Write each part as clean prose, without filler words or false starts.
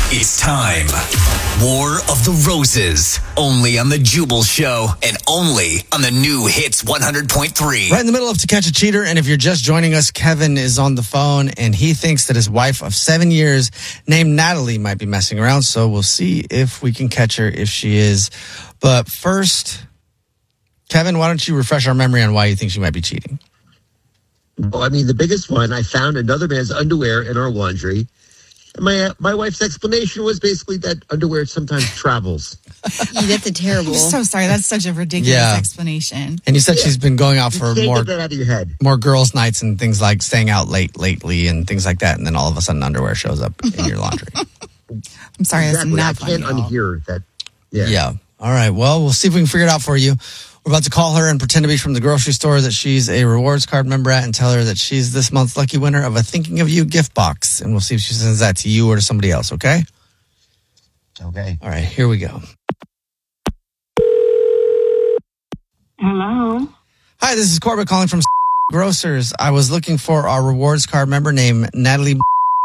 It's time. War of the Roses. Only on The Jubal Show and only on the new Hits 100.3. Right in the middle of To Catch a Cheater. And if you're just joining us, Kevin is on the phone and he thinks that his wife of 7 years named Natalie might be messing around. So we'll see if we can catch her if she is. But first, Kevin, why don't you refresh our memory on why you think she might be cheating? Well, I mean, the biggest one, I found another man's underwear in our laundry. And my wife's explanation was basically that underwear sometimes travels. That's a terrible. I'm so sorry. That's such a ridiculous explanation. And you said she's been going out for Can't get that out of your head. more girls' nights and things like staying out late lately and things like that. And then all of a sudden underwear shows up in your laundry. I'm sorry. Exactly. That's not I can't funny. unhear that. Yeah. All right. Well, we'll see if we can figure it out for you. We're about to call her and pretend to be from the grocery store that she's a rewards card member at and tell her that she's this month's lucky winner of a Thinking of You gift box. And we'll see if she sends that to you or to somebody else, okay? Okay. All right, here we go. Hello. Hi, this is Corbett calling from Grocers. I was looking for our rewards card member named Natalie.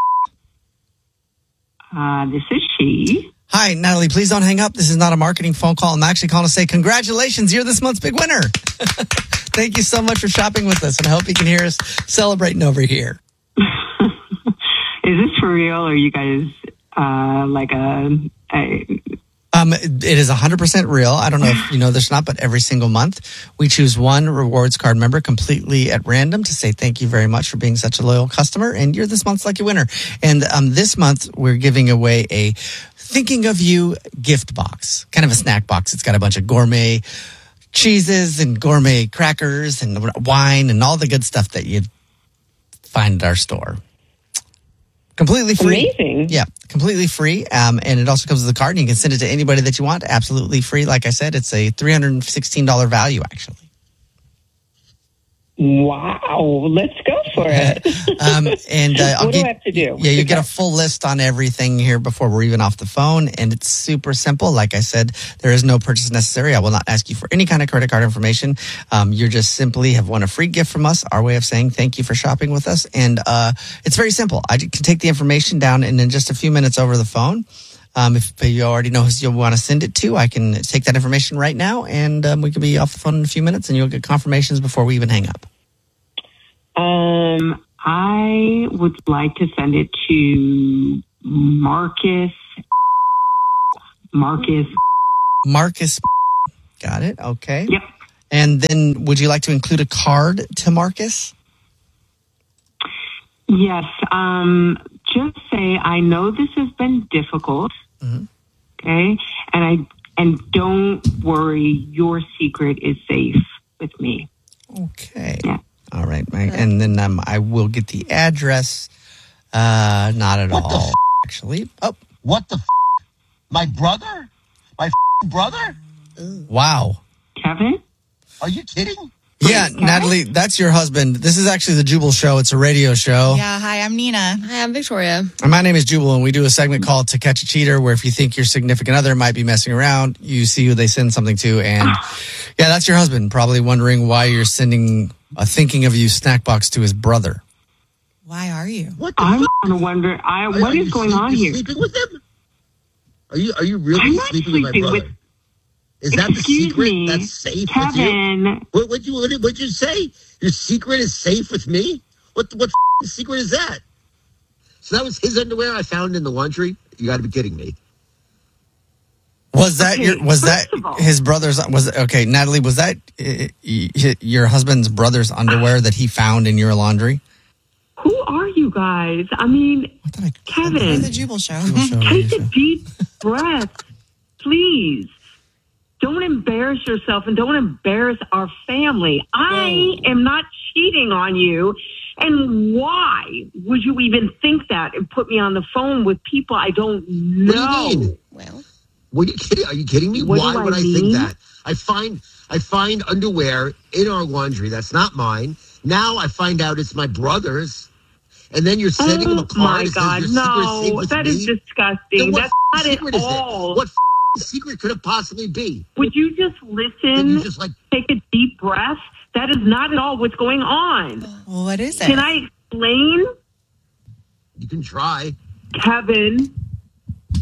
This is she. Hi, Natalie, please don't hang up. This is not a marketing phone call. I'm actually calling to say congratulations. You're this month's big winner. Thank you so much for shopping with us, and I hope you can hear us celebrating over here. Is this for real, or you guys like a It is 100% real. I don't know if you know this or not, but every single month we choose one rewards card member completely at random to say thank you very much for being such a loyal customer, and you're this month's lucky winner. And this month we're giving away a Thinking of You gift box, kind of a snack box. It's got a bunch of gourmet cheeses and gourmet crackers and wine and all the good stuff that you find at our store. Completely free. Amazing. Yeah, completely free. And it also comes with a card, and you can send it to anybody that you want. Absolutely free. Like I said, it's a $316 value, actually. wow? Let's go for it. What do I have to do? Yeah, you get a full list on everything here before we're even off the phone, and it's super simple. Like I said, there is no purchase necessary. I will not ask you for any kind of credit card information. You just simply have won a free gift from us, our way of saying thank you for shopping with us. And it's very simple. I can take the information down and in just a few minutes over the phone. If you already know who you want to send it to, I can take that information right now, and we can be off the phone in a few minutes, and you'll get confirmations before we even hang up. I would like to send it to Marcus. Got it. Okay. Yep. And then would you like to include a card to Marcus? Yes. Just say I know this has been difficult. Mm-hmm. Okay. And don't worry, your secret is safe with me. Okay. Yeah. All right. And then I will get the address. Not at all, actually. Oh, What the My brother? My brother? wow. Kevin? Are you kidding? Yeah, Natalie, that's your husband. This is actually the Jubal Show. It's a radio show. Yeah, hi, I'm Nina. Hi, I'm Victoria. And my name is Jubal, and we do a segment called To Catch a Cheater, where if you think your significant other might be messing around, you see who they send something to. And yeah, that's your husband, probably wondering why you're sending a Thinking of You snack box to his brother. Why are you? What the I'm fuck? going to wonder, what is going on here? Sleeping with him? Are you really I'm not sleeping with my sleeping brother? with- Is that the Excuse secret me, that's safe with you? Kevin. What'd you say? Your secret is safe with me? What secret is that? So that was his underwear I found in the laundry? You got to be kidding me. Was that Okay, was first that of all- his brother's? Okay, Natalie, was that your husband's brother's underwear that he found in your laundry? Who are you guys? I mean, What did I? Kevin, The Jubal Show. take a deep breath, please. Don't embarrass yourself and don't embarrass our family. I am not cheating on you. And why would you even think that and put me on the phone with people I don't know? What do you mean? Well, What are you kidding? Are you kidding me? What Why do would I I think mean? that? I find underwear in our laundry that's not mine. Now I find out it's my brother's. And then you're sending him a card my that says God, your secret is safe no, with that me? is Then disgusting. what That's not secret at is all. it? What secret could it possibly be? Would you just Then listen, you just like take a deep breath? That is not at all what's going on. Well, what is it? Can I explain? you can try. Kevin,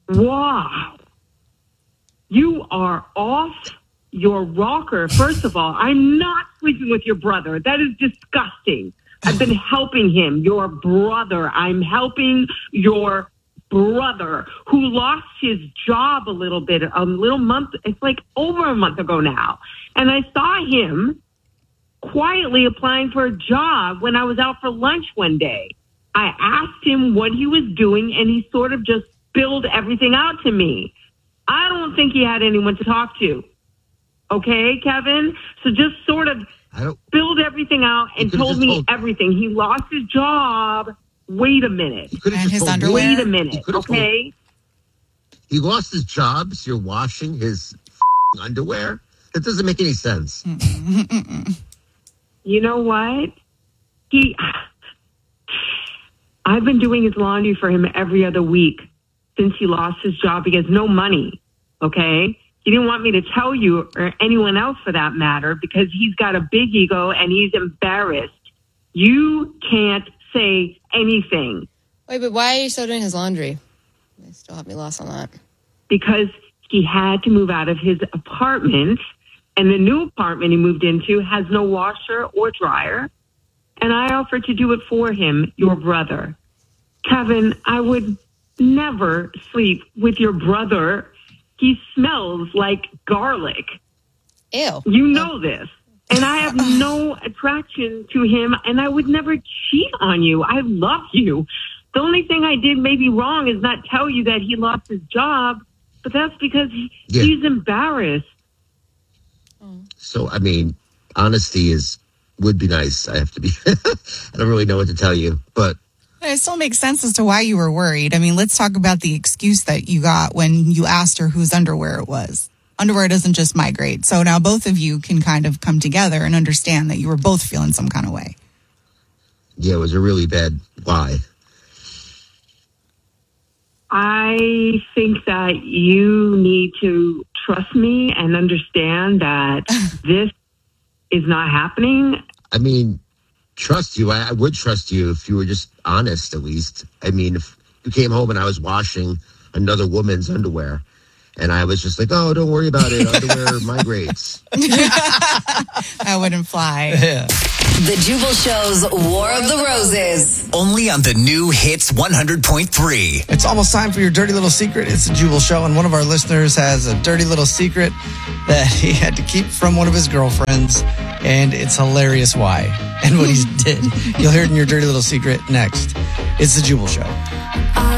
Wow. You are off your rocker. First of all, I'm not sleeping with your brother. That is disgusting. I've been helping him, your brother. I'm helping your brother who lost his job a little month. It's like over a month ago now. And I saw him quietly applying for a job when I was out for lunch one day. I asked him what he was doing, and he sort of just spilled everything out to me. I don't think he had anyone to talk to. Okay, Kevin? So just sort of spilled everything out and told me everything. He lost his job. Wait a minute. And his underwear. Wait a minute, okay? He lost his job, so you're washing his underwear? That doesn't make any sense. You know what? I've been doing his laundry for him every other week since he lost his job. He has no money, okay? He didn't want me to tell you or anyone else for that matter because he's got a big ego and he's embarrassed. You can't say anything. Wait, but why are you still doing his laundry? I still have me lost on that. Because he had to move out of his apartment, and the new apartment he moved into has no washer or dryer. And I offered to do it for him, your brother. Kevin, I would never sleep with your brother. He smells like garlic. Ew. You know this. And I have no attraction to him, and I would never cheat on you. I love you. The only thing I did maybe wrong is not tell you that he lost his job, but that's because he's embarrassed. So, I mean, honesty would be nice. I have to be. I don't really know what to tell you, but. It still makes sense as to why you were worried. I mean, let's talk about the excuse that you got when you asked her whose underwear it was. Underwear doesn't just migrate. So now both of you can kind of come together and understand that you were both feeling some kind of way. Yeah, it was a really bad lie. I think that you need to trust me and understand that this is not happening. I mean, trust you. I would trust you if you were just honest, at least. I mean, if you came home and I was washing another woman's underwear and I was just like, oh, don't worry about it. Underwear migrates. That wouldn't fly. Yeah. The Jubal Show's War of the Roses. Only on the new Hits 100.3. It's almost time for your dirty little secret. It's the Jubal Show, and one of our listeners has a dirty little secret that he had to keep from one of his girlfriends, and it's hilarious why and what he did. You'll hear it in your dirty little secret next. It's the Jubal Show.